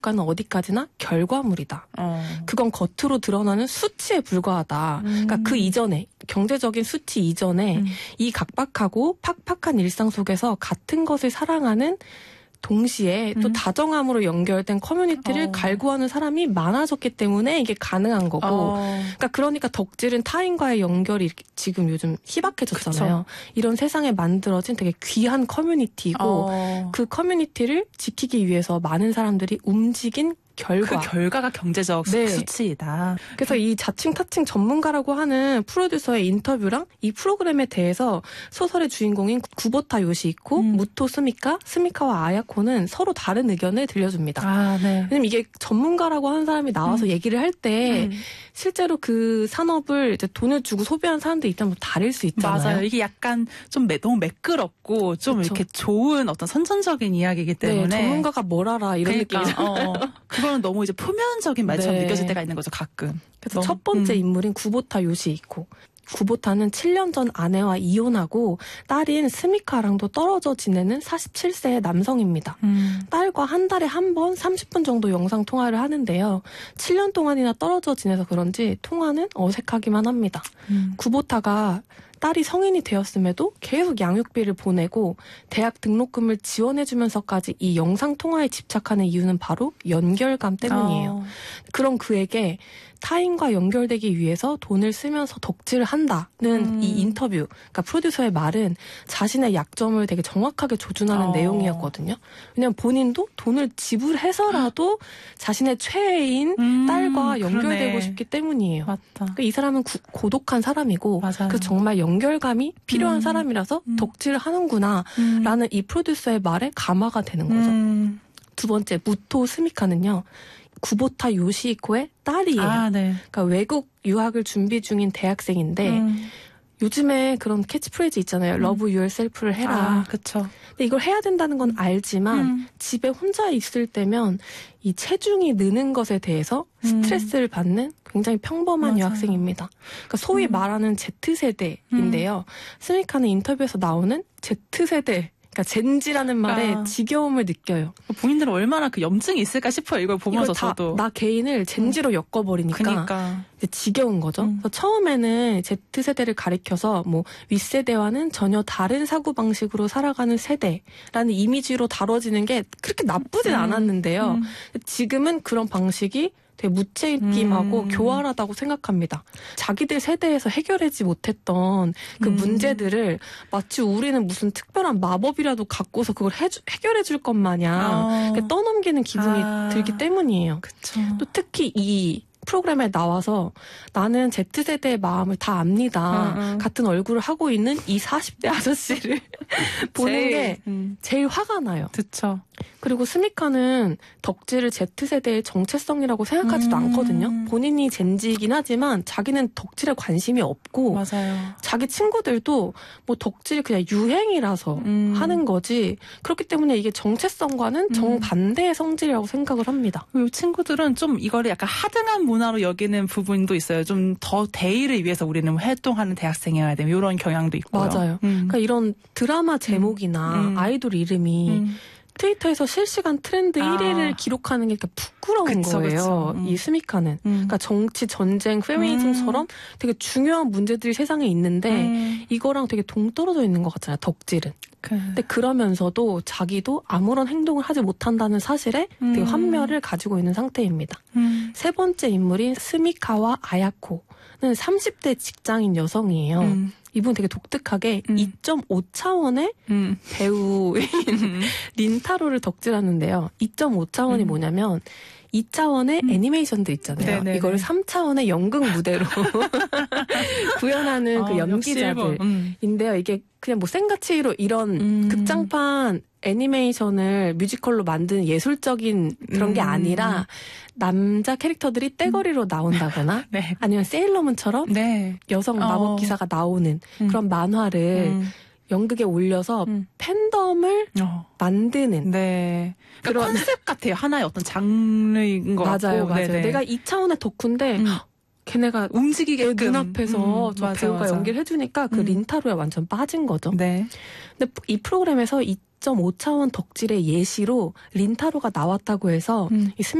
가는 어디까지나 결과물이다. 그건 겉으로 드러나는 수치에 불과하다. 그러니까 그 이전에 경제적인 수치 이전에 이 각박하고 팍팍한 일상 속에서 같은 것을 사랑하는 동시에 또 다정함으로 연결된 커뮤니티를 갈구하는 사람이 많아졌기 때문에 이게 가능한 거고 그러니까 덕질은 타인과의 연결이 지금 요즘 희박해졌잖아요. 그쵸. 이런 세상에 만들어진 되게 귀한 커뮤니티이고 그 커뮤니티를 지키기 위해서 많은 사람들이 움직인 결과. 그 결과가 경제적 수치이다. 그래서 이 자칭 타칭 전문가라고 하는 프로듀서의 인터뷰랑 이 프로그램에 대해서 소설의 주인공인 구보타 요시히코, 무토 스미카와 아야코는 서로 다른 의견을 들려줍니다. 왜냐면 이게 전문가라고 하는 사람이 나와서 얘기를 할 때 실제로 그 산업을 이제 돈을 주고 소비하는 사람들 입장도 다를 수 있잖아요. 맞아요. 이게 약간 좀 너무 매끄럽고 좀 그쵸. 이렇게 좋은 어떤 선천적인 이야기이기 때문에 전문가가 뭘 알아 이런 느낌이잖아요. 그거는 너무 이제 표면적인 말처럼 느껴질 때가 있는 거죠, 가끔. 그래서 첫 번째 인물인 구보타 요시히코. 구보타는 7년 전 아내와 이혼하고 딸인 스미카랑도 떨어져 지내는 47세의 남성입니다. 딸과 한 달에 한 번 30분 정도 영상 통화를 하는데요. 7년 동안이나 떨어져 지내서 그런지 통화는 어색하기만 합니다. 구보타가 딸이 성인이 되었음에도 계속 양육비를 보내고 대학 등록금을 지원해주면서까지 이 영상통화에 집착하는 이유는 바로 연결감 때문이에요. 그런 그에게 타인과 연결되기 위해서 돈을 쓰면서 덕질을 한다는 이 인터뷰, 그러니까 프로듀서의 말은 자신의 약점을 되게 정확하게 조준하는 내용이었거든요. 왜냐하면 본인도 돈을 지불해서라도 자신의 최애인 딸과 연결되고 그러네. 싶기 때문이에요. 맞다. 그러니까 이 사람은 고독한 사람이고 그래서 정말 연결감이 필요한 사람이라서 덕질을 하는구나 라는 이 프로듀서의 말에 감화가 되는 거죠. 두 번째, 무토 스미카는요. 구보타 요시히코의 딸이에요. 그러니까 외국 유학을 준비 중인 대학생인데 요즘에 그런 캐치프레이즈 있잖아요. Love yourself를 해라. 그쵸. 근데 이걸 해야 된다는 건 알지만 집에 혼자 있을 때면 이 체중이 느는 것에 대해서 스트레스를 받는 굉장히 평범한 유학생입니다. 그러니까 소위 말하는 Z세대인데요. 스미카는 인터뷰에서 나오는 Z세대 그러니까 젠지라는 말에 지겨움을 느껴요. 본인들은 얼마나 그 염증이 있을까 싶어요. 이걸 보면서 저도. 나 개인을 젠지로 엮어버리니까 이제 지겨운 거죠. 그래서 처음에는 Z세대를 가리켜서 뭐 윗세대와는 전혀 다른 사고방식으로 살아가는 세대라는 이미지로 다뤄지는 게 그렇게 나쁘진 않았는데요. 지금은 그런 방식이 되게 무책임하고 교활하다고 생각합니다. 자기들 세대에서 해결하지 못했던 그 문제들을 마치 우리는 무슨 특별한 마법이라도 갖고서 그걸 해결해 줄 것 마냥 떠넘기는 기분이 들기 때문이에요. 그쵸. 또 특히 이 프로그램에 나와서 나는 Z세대의 마음을 다 압니다. 같은 얼굴을 하고 있는 이 40대 아저씨를 보는 게 제일 화가 나요. 그쵸. 그리고 스미카는 덕질을 Z세대의 정체성이라고 생각하지도 않거든요. 본인이 젠지이긴 하지만 자기는 덕질에 관심이 없고 맞아요. 자기 친구들도 뭐 덕질이 그냥 유행이라서 하는 거지 그렇기 때문에 이게 정체성과는 정반대의 성질이라고 생각을 합니다. 이 친구들은 좀 이거를 약간 하등한 문화로 여기는 부분도 있어요. 좀 더 대의를 위해서 우리는 활동하는 대학생이어야 되는 이런 경향도 있고요. 맞아요. 그러니까 이런 드라마 제목이나 아이돌 이름이 트위터에서 실시간 트렌드 1위를 기록하는 게 부끄러운 거예요. 이 스미카는. 그러니까 정치, 전쟁, 페미니즘처럼 되게 중요한 문제들이 세상에 있는데 이거랑 되게 동떨어져 있는 것 같잖아요. 덕질은. 근데 그러면서도 자기도 아무런 행동을 하지 못한다는 사실에 되게 환멸을 가지고 있는 상태입니다. 세 번째 인물인 스미카와 아야코는 30대 직장인 여성이에요. 이분 되게 독특하게 2.5차원의 배우인 린타로를 덕질하는데요. 2.5차원이 뭐냐면 2차원의 애니메이션들 있잖아요. 네네네. 이걸 3차원의 연극 무대로 구현하는 그 연기자들인데요. 이게 그냥 뭐 생가치로 이런 극장판 애니메이션을 뮤지컬로 만든 예술적인 그런 게 아니라 남자 캐릭터들이 떼거리로 나온다거나 네. 아니면 세일러문처럼 여성 마법 기사가 나오는 그런 만화를 연극에 올려서 팬덤을 만드는 그러니까 컨셉 같아요. 하나의 어떤 장르인 것 같고. 맞아요. 네네. 내가 2차원의 덕후인데 걔네가 움직이게끔 눈앞에서 저 배우가 연기를 해주니까 그 린타로에 완전 빠진 거죠. 네. 근데 이 프로그램에서 이 2.5차원 덕질의 예시로 린타로가 나왔다고 해서 이